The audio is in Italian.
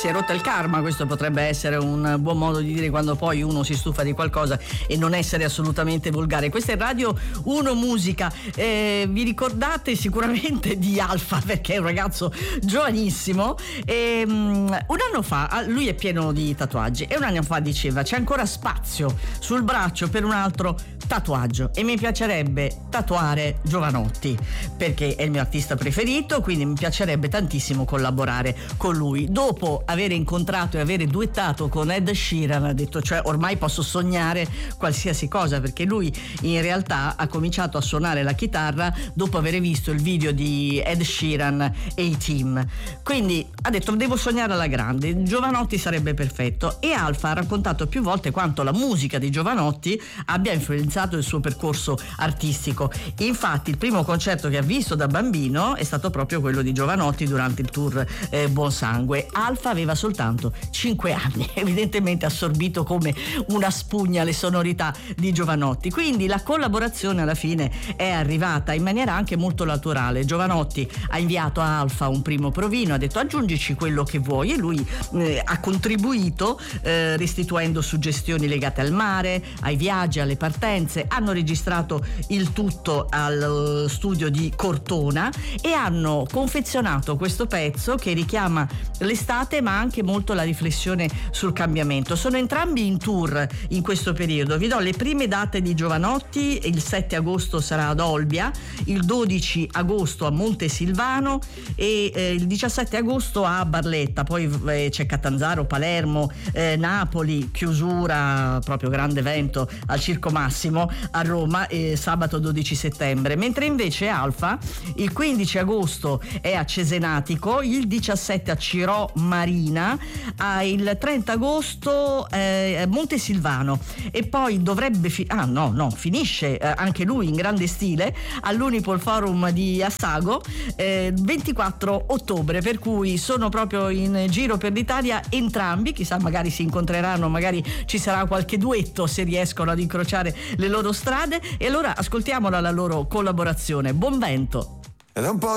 si è rotta il karma, questo potrebbe essere un buon modo di dire quando poi uno si stufa di qualcosa e non essere assolutamente volgare. Questa è Radio 1 Musica. Vi ricordate sicuramente di Alfa, perché è un ragazzo giovanissimo. Un anno fa, lui è pieno di tatuaggi, e un anno fa diceva: c'è ancora spazio sul braccio per un altro tatuaggio e mi piacerebbe tatuare Jovanotti perché è il mio artista preferito, quindi mi piacerebbe tantissimo collaborare con lui. Dopo avere incontrato e avere duettato con Ed Sheeran, ha detto: cioè ormai posso sognare qualsiasi cosa, perché lui in realtà ha cominciato a suonare la chitarra dopo aver visto il video di Ed Sheeran e i Team, quindi ha detto: devo sognare alla grande, Jovanotti sarebbe perfetto. E Alfa ha raccontato più volte quanto la musica di Jovanotti abbia influenzato il suo percorso artistico. Infatti il primo concerto che ha visto da bambino è stato proprio quello di Jovanotti durante il tour Buon Sangue. Alfa aveva soltanto 5 anni, evidentemente assorbito come una spugna le sonorità di Jovanotti, quindi la collaborazione alla fine è arrivata in maniera anche molto naturale. Jovanotti ha inviato a Alfa un primo provino, ha detto: aggiungici quello che vuoi, e lui ha contribuito restituendo suggestioni legate al mare, ai viaggi, alle partenze. Hanno registrato il tutto al studio di Cortona e hanno confezionato questo pezzo che richiama l'estate ma anche molto la riflessione sul cambiamento. Sono entrambi in tour in questo periodo. Vi do le prime date di Jovanotti: il 7 agosto sarà ad Olbia, il 12 agosto a Montesilvano e il 17 agosto a Barletta, poi c'è Catanzaro, Palermo, Napoli, chiusura, proprio grande evento al Circo Massimo a Roma, sabato 12 settembre, mentre invece Alfa il 15 agosto è a Cesenatico, il 17 a Cirò Marina, il 30 agosto Montesilvano, e poi dovrebbe finisce anche lui in grande stile all'Unipol Forum di Assago 24 ottobre, per cui sono proprio in giro per l'Italia entrambi. Chissà, magari si incontreranno, magari ci sarà qualche duetto se riescono ad incrociare le loro strade. E allora ascoltiamola, la loro collaborazione. Buon vento. Ed è un po'